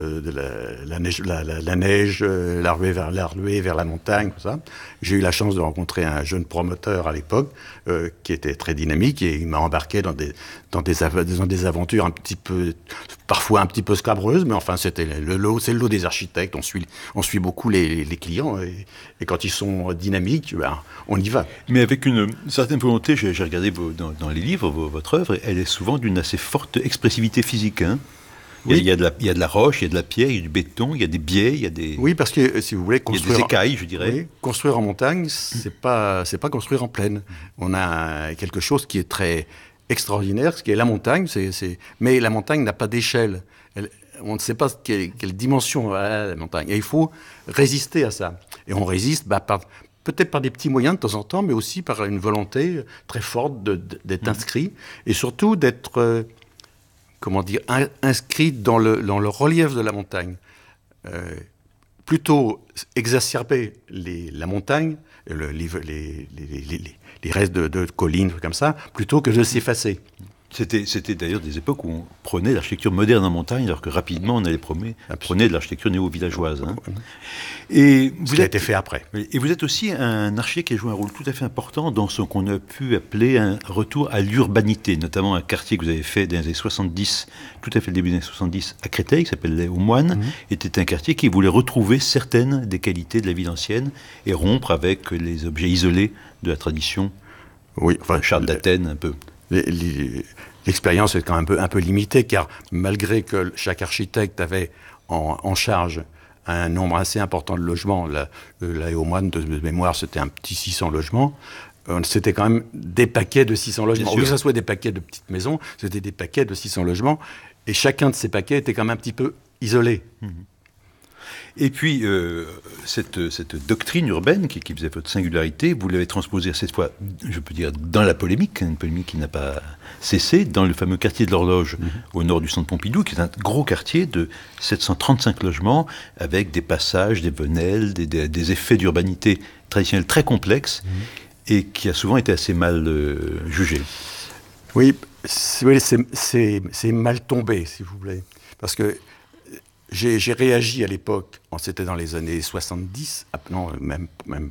de la neige, la neige, la ruée vers la montagne, tout ça. J'ai eu la chance de rencontrer un jeune promoteur à l'époque qui était très dynamique et il m'a embarqué dans des aventures parfois un petit peu scabreuses, mais enfin c'est le lot des architectes. On suit beaucoup les clients et quand ils sont dynamiques, ben, on y va. Mais avec une certaine volonté, j'ai regardé dans les livres, votre œuvre, elle est souvent d'une assez forte expressivité physique, hein. Oui. Il y a de la roche, il y a de la pierre, il y a du béton, il y a des biais, il y a des... Oui, parce que si vous voulez il y a des écailles, je dirais. Oui, construire en montagne, c'est pas construire en plaine. On a quelque chose qui est très extraordinaire, ce qui est la montagne. Mais la montagne n'a pas d'échelle. On ne sait pas quelle dimension a la montagne. Et il faut résister à ça. Et on résiste peut-être par des petits moyens de temps en temps, mais aussi par une volonté très forte d'être inscrit et surtout d'être... inscrit dans le relief de la montagne. Plutôt exacerber la montagne, les restes de collines, comme ça, plutôt que de s'effacer. C'était d'ailleurs des époques où on prenait l'architecture moderne en montagne, alors que rapidement on allait prenait de l'architecture néo-villageoise. Hein. Et a été fait après. Et vous êtes aussi un architecte qui a joué un rôle tout à fait important dans ce qu'on a pu appeler un retour à l'urbanité, notamment un quartier que vous avez fait dans les années 70, tout à fait le début des années 70, à Créteil, qui s'appelle les Hauts-Moines, était un quartier qui voulait retrouver certaines des qualités de la ville ancienne et rompre avec les objets isolés de la tradition. Oui, Charles d'Athènes, un peu. L'expérience est quand même un peu limitée, car malgré que chaque architecte avait en charge un nombre assez important de logements, la Hauts-Moines, de mémoire, c'était un petit 600 logements, c'était quand même des paquets de 600 logements. Au lieu que ce soit des paquets de petites maisons, c'était des paquets de 600 logements, et chacun de ces paquets était quand même un petit peu isolé. Et puis, cette doctrine urbaine qui faisait votre singularité, vous l'avez transposée cette fois, je peux dire, dans la polémique, une polémique qui n'a pas cessé, dans le fameux quartier de l'Horloge, au nord du centre Pompidou, qui est un gros quartier de 735 logements, avec des passages, des venelles, des effets d'urbanité traditionnelle très complexes, et qui a souvent été assez mal jugé. Oui, c'est mal tombé, si vous voulez, parce que j'ai réagi à l'époque, c'était dans les années 70, non, même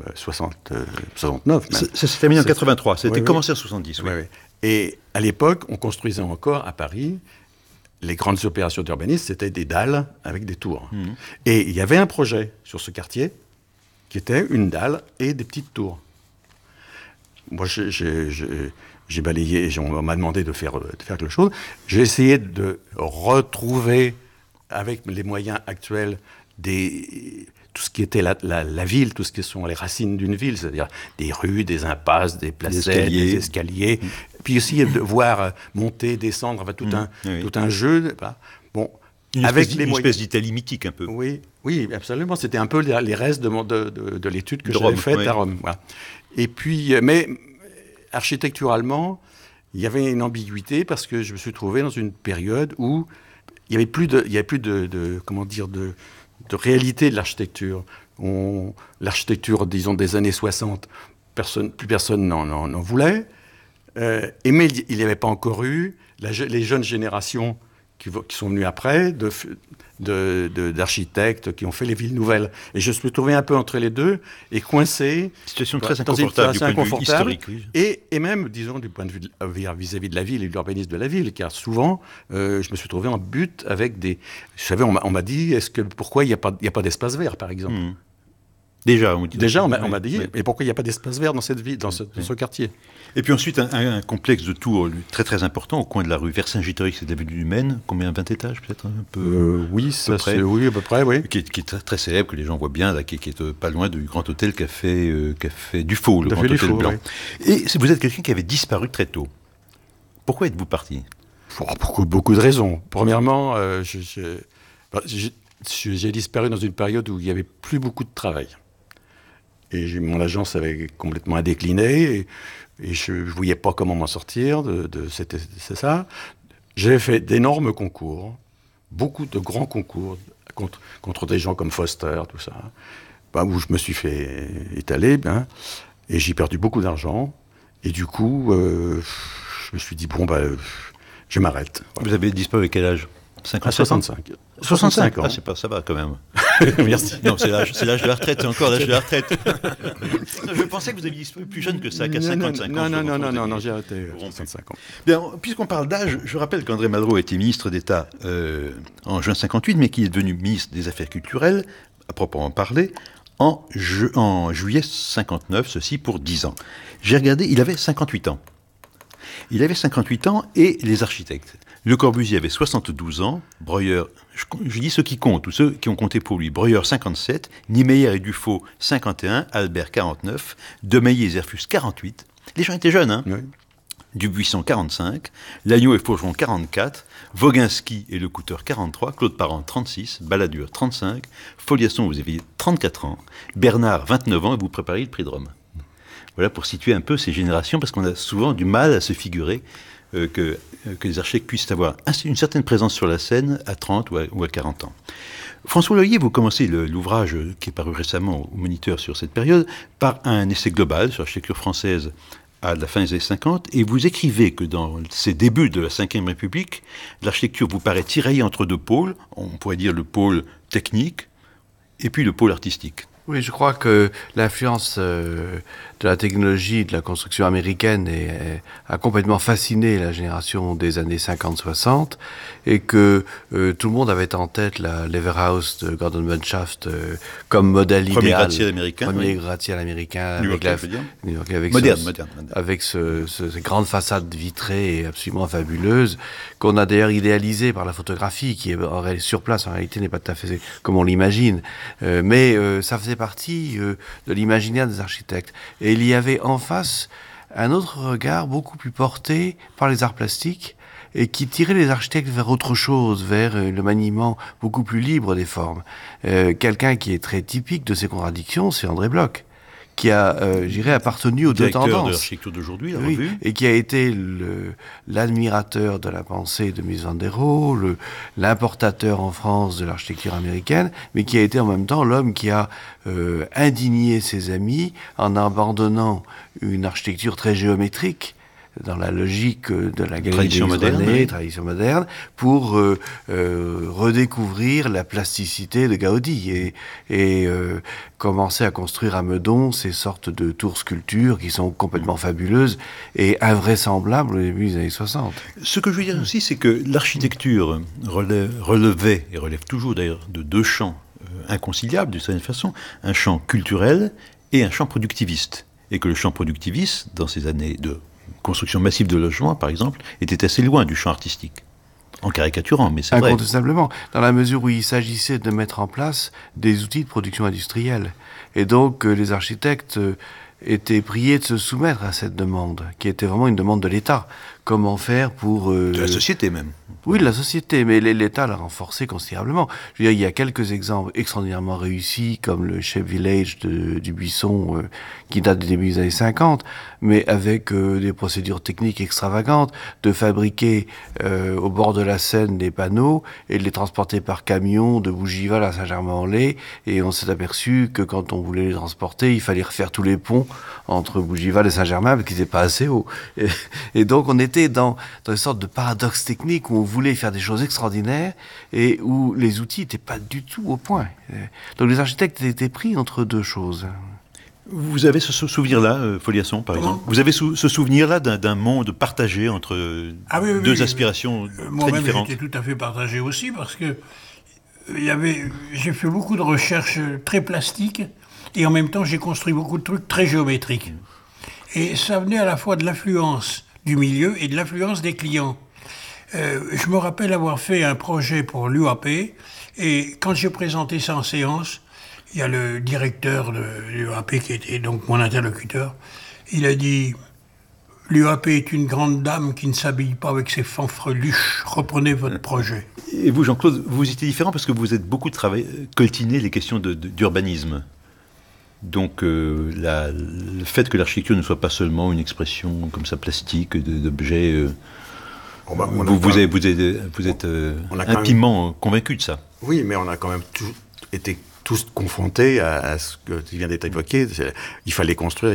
69. Même. Ça s'est terminé en 83, c'était commencé en 70. Oui. Oui. Et à l'époque, on construisait encore à Paris, les grandes opérations d'urbanisme, c'était des dalles avec des tours. Et il y avait un projet sur ce quartier qui était une dalle et des petites tours. Moi, j'ai balayé, on m'a demandé de faire quelque chose. J'ai essayé de retrouver avec les moyens actuels, tout ce qui était la ville, tout ce qui sont les racines d'une ville, c'est-à-dire des rues, des impasses, des placettes, des escaliers. Puis aussi de voir monter, descendre, enfin, tout un jeu. Bon, une espèce d'Italie mythique un peu. Oui, absolument. C'était un peu les restes de l'étude que j'avais faite à Rome. Voilà. Et puis, mais architecturalement, il y avait une ambiguïté parce que je me suis trouvé dans une période où il n'y avait plus de réalité de l'architecture. L'architecture, disons, des années 60, plus personne n'en voulait. Mais il n'y avait pas encore eu les jeunes générations qui sont venues après, d'architectes qui ont fait les villes nouvelles. Et je me suis trouvé un peu entre les deux et coincé. Situation très inconfortable du point de vue historique. Oui. Et même, disons, du point de vue vis-à-vis de la ville et de l'urbanisme de la ville, car souvent, je me suis trouvé en butte avec des... Vous savez, on m'a dit, pourquoi il n'y a pas d'espace vert, par exemple Déjà, on m'a dit, et pourquoi il n'y a pas d'espace vert dans cette ville, dans ce quartier? Et puis ensuite, un complexe de tours très très important au coin de la rue Vercingétorix, c'est de l'avenue du Maine, combien, 20 étages peut-être un peu Oui, à peu près, oui. Qui est très, très célèbre, que les gens voient bien, là, qui est pas loin du grand hôtel qu'a fait Dufaux, le grand hôtel blanc. Oui. Et vous êtes quelqu'un qui avait disparu très tôt. Pourquoi êtes-vous parti? Pour beaucoup de raisons. Premièrement, j'ai disparu dans une période où il n'y avait plus beaucoup de travail. Et mon agence avait complètement décliné, et je ne voyais pas comment m'en sortir. C'est ça. J'ai fait d'énormes concours, beaucoup de grands concours, contre des gens comme Foster, tout ça, où je me suis fait étaler, et j'ai perdu beaucoup d'argent. Et du coup, je me suis dit, je m'arrête. Vous avez disparu à quel âge? À 65. 65 ans. ans. Ah, ça va quand même. Merci. Non, c'est l'âge de la retraite, c'est encore l'âge de la retraite. Je pensais que vous aviez plus jeune que ça, qu'à 55 ans. Non, j'ai arrêté à 65 ans. Bien, puisqu'on parle d'âge, je rappelle qu'André Malraux était ministre d'État en juin 58, mais qu'il est devenu ministre des Affaires culturelles, à proprement parler, en juillet 59, ceci pour 10 ans. J'ai regardé, il avait 58 ans. Il avait 58 ans et les architectes. Le Corbusier avait 72 ans, Breuer, je dis ceux qui comptent, ou ceux qui ont compté pour lui, Breuer 57, Niemeyer et Dufaux 51, Albert 49, Demeilly et Zerfus 48. Les gens étaient jeunes, hein. Oui. Dubuisson 45, Lagneau et Faugeron 44, Voginski et Lecouteur 43, Claude Parent 36, Balladur 35, Foliasson, vous aviez 34 ans, Bernard 29 ans et vous prépariez le prix de Rome. Voilà pour situer un peu ces générations, parce qu'on a souvent du mal à se figurer que les architectes puissent avoir une certaine présence sur la scène à 30 ou à 40 ans. François Loyer, vous commencez l'ouvrage qui est paru récemment au Moniteur sur cette période par un essai global sur l'architecture française à la fin des années 50, et vous écrivez que dans ces débuts de la Ve République, l'architecture vous paraît tiraillée entre deux pôles, on pourrait dire le pôle technique et puis le pôle artistique. Oui, je crois que l'influence de la technologie et de la construction américaine a complètement fasciné la génération des années 50-60 et que tout le monde avait en tête la Leverhouse de Gordon Bunshaft comme modèle Premier idéal. gratte-ciel américain. Premier gratte-ciel américain. Avec ces grandes façades vitrées absolument fabuleuses qu'on a d'ailleurs idéalisées par la photographie qui sur place en réalité n'est pas tout à fait comme on l'imagine. Mais ça faisait partie de l'imaginaire des architectes. Et il y avait en face un autre regard beaucoup plus porté par les arts plastiques et qui tirait les architectes vers autre chose, vers le maniement beaucoup plus libre des formes. Quelqu'un qui est très typique de ces contradictions, c'est André Bloch, qui a, appartenu aux deux tendances. Directeur de l'architecture d'aujourd'hui, la revue. Et qui a été l'admirateur de la pensée de Mies van der Rohe, l'importateur en France de l'architecture américaine, mais qui a été en même temps l'homme qui a indigné ses amis en abandonnant une architecture très géométrique dans la logique de la galerie tradition moderne, pour redécouvrir la plasticité de Gaudi et commencer à construire à Meudon ces sortes de tours-sculptures qui sont complètement fabuleuses et invraisemblables au début des années 60. Ce que je veux dire aussi, c'est que l'architecture relevait, et relève toujours d'ailleurs, de deux champs inconciliables d'une certaine façon, un champ culturel et un champ productiviste. Et que le champ productiviste, dans ces années de construction massive de logements, par exemple, était assez loin du champ artistique. En caricaturant, mais c'est vrai. Incontestablement, dans la mesure où il s'agissait de mettre en place des outils de production industrielle. Et donc, les architectes étaient priés de se soumettre à cette demande, qui était vraiment une demande de l'État. Comment faire pour... de la société même. Oui, de la société, mais l'État l'a renforcé considérablement. Je veux dire, il y a quelques exemples extraordinairement réussis, comme le Shape Village du Buisson, qui date du début des années 50, mais avec des procédures techniques extravagantes, de fabriquer au bord de la Seine des panneaux et de les transporter par camion de Bougival à Saint-Germain-en-Laye, et on s'est aperçu que quand on voulait les transporter, il fallait refaire tous les ponts entre Bougival et Saint-Germain, parce qu'ils n'étaient pas assez hauts. Et donc on était dans une sorte de paradoxe technique où on voulait faire des choses extraordinaires et où les outils n'étaient pas du tout au point. Donc les architectes étaient pris entre deux choses. Vous avez ce souvenir-là, Foliasson, par exemple. Vous avez ce souvenir-là d'un monde partagé entre deux aspirations très différentes. Moi-même, j'étais tout à fait partagé aussi parce que j'ai fait beaucoup de recherches très plastiques et en même temps, j'ai construit beaucoup de trucs très géométriques. Et ça venait à la fois de l'influence du milieu et de l'influence des clients. Je me rappelle avoir fait un projet pour l'UAP et quand j'ai présenté ça en séance, il y a le directeur de l'UAP qui était donc mon interlocuteur. Il a dit « L'UAP est une grande dame qui ne s'habille pas avec ses fanfreluches. Reprenez votre projet. » Et vous, Jean-Claude, vous étiez différent parce que vous êtes beaucoup coltiné les questions d'urbanisme. Donc le fait que l'architecture ne soit pas seulement une expression comme ça plastique d'objets... vous êtes intimement convaincu de ça. Oui, mais on a quand même été tous confrontés à ce qui vient d'être évoqué. Il fallait construire.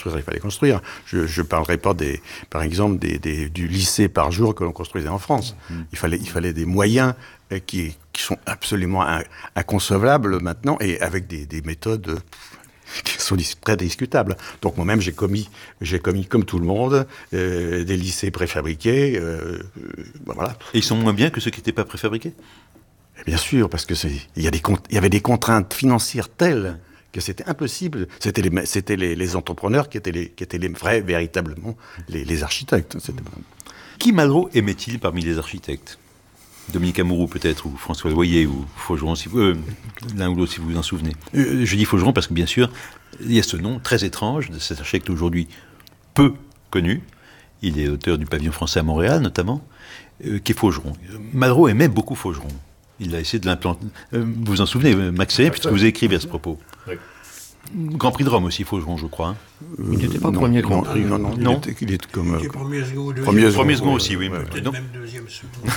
Je parlerai pas par exemple du lycée par jour que l'on construisait en France. Il fallait des moyens qui sont absolument inconcevables maintenant, et avec des méthodes qui sont très discutables. Donc moi-même, j'ai commis comme tout le monde des lycées préfabriqués. Voilà. Et ils sont moins bien que ceux qui n'étaient pas préfabriqués ? Bien sûr, parce que il y avait des contraintes financières telles que c'était impossible. C'était les entrepreneurs qui étaient les vrais, véritablement, les architectes. Qui Malraux aimait-il parmi les architectes ? Dominique Amouroux peut-être, ou François Loyer, ou Faugeron, l'un ou l'autre si vous vous en souvenez. Je dis Faugeron parce que bien sûr, il y a ce nom très étrange de cet architecte aujourd'hui peu connu. Il est auteur du Pavillon français à Montréal notamment, qui est Faugeron. Malraux aimait beaucoup Faugeron. Il a essayé de l'implanter. Vous vous en souvenez, Max Sérin, puisque vous avez écrit à ce propos. Oui. Grand Prix de Rome aussi, Faugeron, je crois. Il n'était pas premier Grand Prix. Non. Il était comme... Premier second aussi, oui. Peut-être même deuxième second.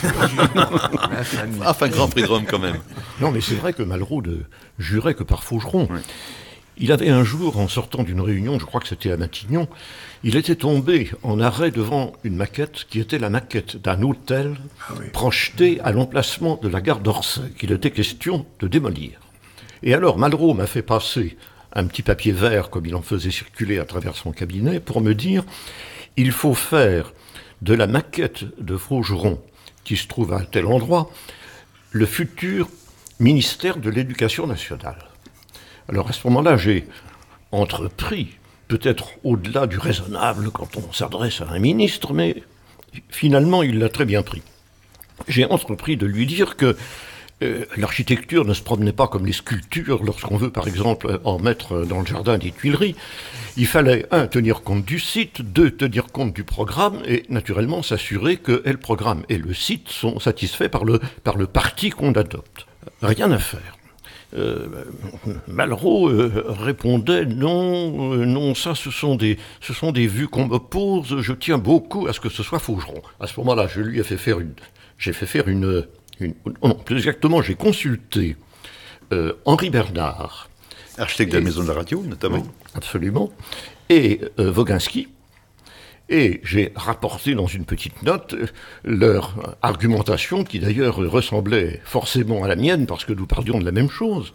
Enfin, Grand Prix de Rome quand même. Non, mais c'est vrai que Malraux ne jurait que par Faugeron. Oui. Il avait un jour, en sortant d'une réunion, je crois que c'était à Matignon, il était tombé en arrêt devant une maquette qui était la maquette d'un hôtel projeté à l'emplacement de la gare d'Orsay, qu'il était question de démolir. Et alors Malraux m'a fait passer un petit papier vert, comme il en faisait circuler à travers son cabinet, pour me dire « Il faut faire de la maquette de Faugeron, qui se trouve à un tel endroit, le futur ministère de l'Éducation nationale. » Alors à ce moment-là, j'ai entrepris, peut-être au-delà du raisonnable quand on s'adresse à un ministre, mais finalement il l'a très bien pris. J'ai entrepris de lui dire que l'architecture ne se promenait pas comme les sculptures lorsqu'on veut par exemple en mettre dans le jardin des Tuileries. Il fallait, 1, tenir compte du site, 2, tenir compte du programme et naturellement s'assurer que et le programme et le site sont satisfaits par le parti qu'on adopte. Rien à faire. Malraux répondait non, ça ce sont des vues qu'on me pose, je tiens beaucoup à ce que ce soit Faugeron. À ce moment-là, je lui ai fait faire plus exactement, j'ai consulté Henri Bernard, architecte de la Maison de la Radio notamment. Oui, absolument, et Woginski. Et j'ai rapporté dans une petite note leur argumentation, qui d'ailleurs ressemblait forcément à la mienne, parce que nous parlions de la même chose.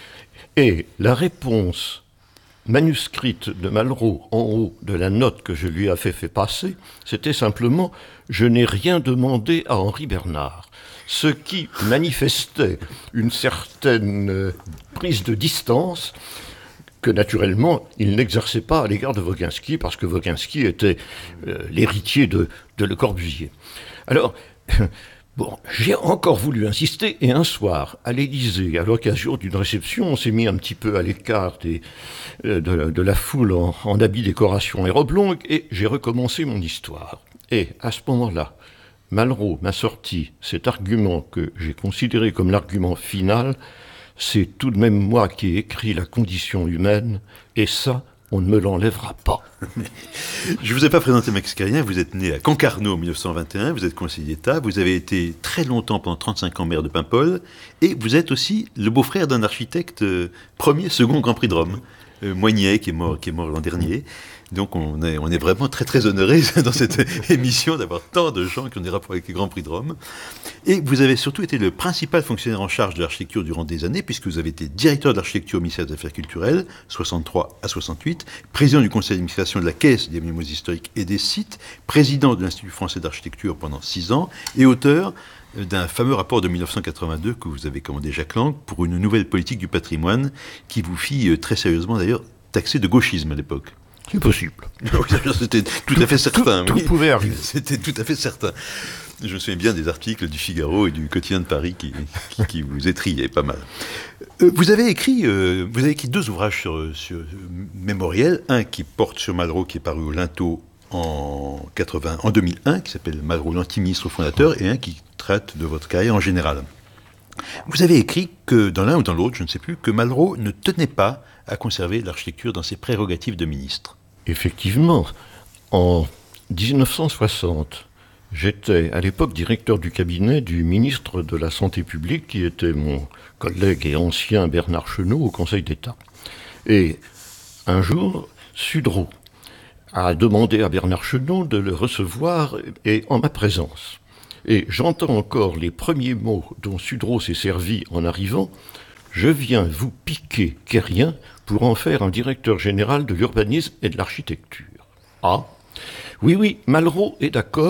Et la réponse manuscrite de Malraux en haut de la note que je lui ai fait passer, c'était simplement « Je n'ai rien demandé à Henri Bernard », ce qui manifestait une certaine prise de distance que naturellement, il n'exerçait pas à l'égard de Woginski, parce que Woginski était l'héritier de Le Corbusier. Alors, j'ai encore voulu insister, et un soir, à l'Élysée, à l'occasion d'une réception, on s'est mis un petit peu à l'écart de la foule en habits décoration et robe longue, et j'ai recommencé mon histoire. Et à ce moment-là, Malraux m'a sorti cet argument que j'ai considéré comme l'argument final. C'est tout de même moi qui ai écrit la condition humaine, et ça, on ne me l'enlèvera pas. Je ne vous ai pas présenté Max Carien, vous êtes né à Concarneau en 1921, vous êtes conseiller d'État, vous avez été très longtemps, pendant 35 ans, maire de Paimpol, et vous êtes aussi le beau-frère d'un architecte second Grand Prix de Rome, Moignet, qui est mort l'an dernier. Donc on est vraiment très très honorés dans cette émission d'avoir tant de gens qui ont des rapports avec le Grand Prix de Rome. Et vous avez surtout été le principal fonctionnaire en charge de l'architecture durant des années, puisque vous avez été directeur de l'architecture au ministère des Affaires culturelles, 63 à 68, président du conseil d'administration de la Caisse des monuments historiques et des sites, président de l'Institut français d'architecture pendant 6 ans, et auteur d'un fameux rapport de 1982 que vous avez commandé Jacques Lang pour une nouvelle politique du patrimoine, qui vous fit très sérieusement d'ailleurs taxer de gauchisme à l'époque. C'est possible. C'était tout à fait certain. Tout pouvait arriver. C'était tout à fait certain. Je me souviens bien des articles du Figaro et du Quotidien de Paris qui vous étrillaient pas mal. Vous avez écrit 2 ouvrages sur mémoriels. Un qui porte sur Malraux, qui est paru au Linteau en 2001, qui s'appelle Malraux, l'anti-ministre fondateur, et un qui traite de votre carrière en général. Vous avez écrit que, dans l'un ou dans l'autre, je ne sais plus, que Malraux ne tenait pas à conserver l'architecture dans ses prérogatives de ministre. Effectivement, en 1960, J'étais à l'époque directeur du cabinet du ministre de la Santé publique, qui était mon collègue et ancien Bernard Chenot au Conseil d'État. Et un jour, Sudreau a demandé à Bernard Chenot de le recevoir et en ma présence. Et j'entends encore les premiers mots dont Sudreau s'est servi en arrivant. « Je viens vous piquer Quérien pour en faire un directeur général de l'urbanisme et de l'architecture. » Ah, oui, Malraux est d'accord.